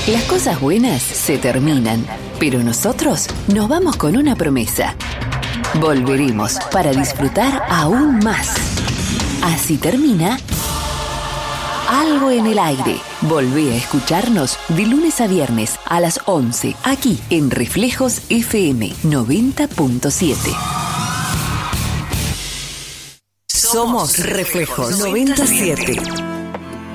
Las cosas buenas se terminan, pero nosotros nos vamos con una promesa. Volveremos para disfrutar aún más. Así termina Algo en el Aire. Volvé a escucharnos de lunes a viernes a las 11, aquí en Reflejos FM 90.7. Somos Reflejos 97.